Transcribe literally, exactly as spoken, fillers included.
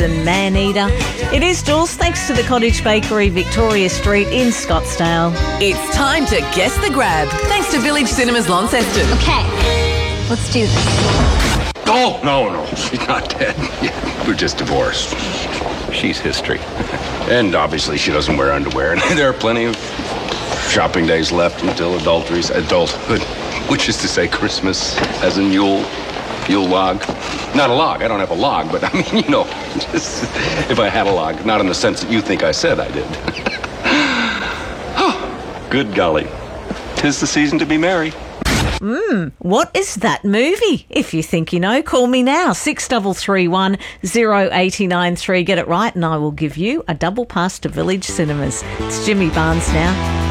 and Maneater. It is Jules, thanks to the Cottage Bakery, Victoria Street in Scottsdale. It's time to guess the grab, thanks to Village Cinemas Launceston. Okay, let's do this. Oh, no, no, she's not dead. Yeah, we're just divorced. She's history. And obviously she doesn't wear underwear. And there are plenty of shopping days left until adultery's adulthood, which is to say Christmas as in Yule, Yule log. Not a log, I don't have a log, but I mean, you know, just if I had a log, not in the sense that you think I said I did. Oh, good golly, 'tis the season to be merry. Hmm, what is that movie? If you think you know, call me now, six three three one, zero eight nine three. Get it right and I will give you a double pass to Village Cinemas. It's Jimmy Barnes now.